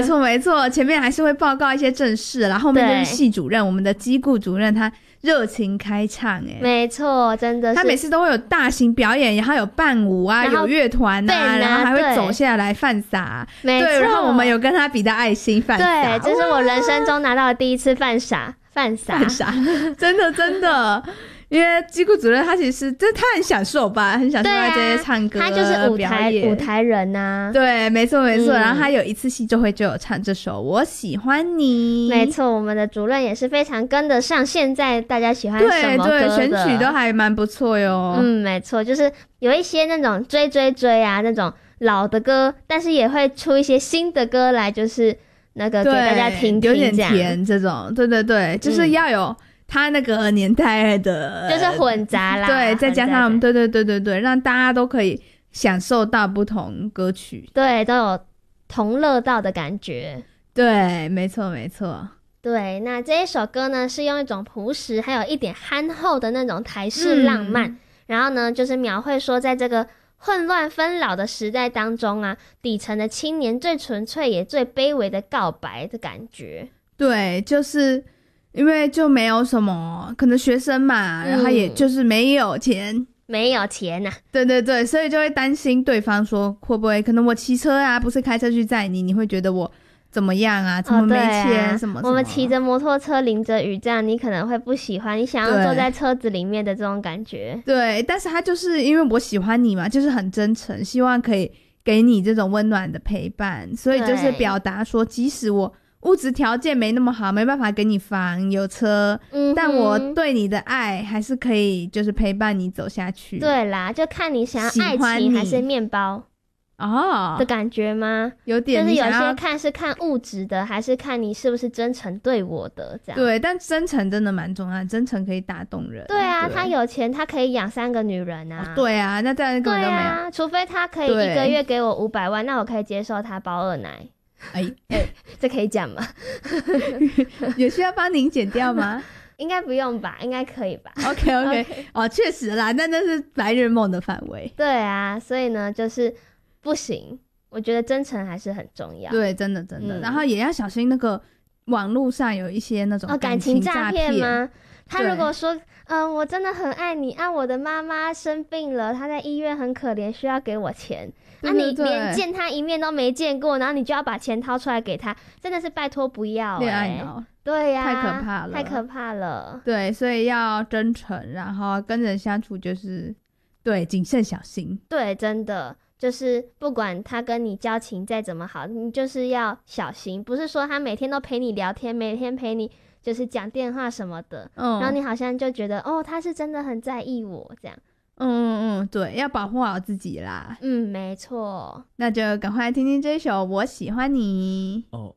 错没错，前面还是会报告一些正事，然后后面就是系主任，我们的机顾主任他热情开唱没错，真的是他每次都会有大型表演，然后有伴舞啊，有乐团啊，然后还会走下来犯傻，对，然后我们有跟他比的爱心犯傻， 对，这是我人生中拿到的第一次犯傻， 真的。因为机顾主任他其实他很享受吧，很享受在这些唱歌， 他就是舞台人啊。 对，没错。然后他有一次戏就有唱这首《我喜欢你》。 没错，我们的主任也是非常跟得上现在大家喜欢什么歌的， 对，选曲都还蛮不错哟。 没错，就是有一些那种追啊那种老的歌，但是也会出一些新的歌来，就是那个给大家听听， 有点甜这种。对，就是要有他那个年代的， 就是混杂啦， 对，再加上对，让大家都可以享受到不同歌曲， 对，都有同乐到的感觉。 对，没错。 对，那这一首歌呢，是用一种朴实还有一点憨厚的那种台式浪漫，然后呢，就是描绘说，在这个混乱纷扰的时代当中啊，底层的青年最纯粹也最卑微的告白的感觉。 对，就是因为就没有什么，可能学生嘛，然后也就是没有钱啊， 对，所以就会担心对方说会不会可能我骑车啊，不是开车去载你，你会觉得我怎么样啊？怎么没钱？什么？ 我们骑着摩托车淋着雨，这样你可能会不喜欢，你想要坐在车子里面的这种感觉。 对，但是他就是因为我喜欢你嘛，就是很真诚，希望可以给你这种温暖的陪伴，所以就是表达说，即使我物质条件没那么好，没办法给你房有车，但我对你的爱还是可以，就是陪伴你走下去。 对啦，就看你想要爱情还是面包的感觉吗？ 有点， 就是有些看是看物质的，还是看你是不是真诚对我的这样。 对，但真诚真的蛮重要，真诚可以打动人。 对啊，他有钱，他可以养3个女人啊。 对啊，那这样根本都没有。 除非他可以1个月给我500万，那我可以接受他包2奶。这可以讲吗？ 有需要帮您剪掉吗？ 应该不用吧，应该可以吧。 OK 确实啦，但那是白日梦的范围。 对啊，所以呢就是不行，我觉得真诚还是很重要。 对，真的然后也要小心那个网络上有一些那种感情诈骗吗？他如果说我真的很爱你啊，我的妈妈生病了，她在医院很可怜，需要给我钱，你连见她一面都没见过，然后你就要把钱掏出来给她，真的是拜托不要恋爱脑。 对呀， 太可怕了。对，所以要真诚，然后跟人相处就是对谨慎小心。 对，真的就是不管他跟你交情再怎么好，你就是要小心，不是说他每天都陪你聊天，每天陪你就是讲电话什么的，然后你好像就觉得他是真的很在意我这样。 对，要保护好自己啦。 没错。 那就赶快听听这首《我喜欢你》。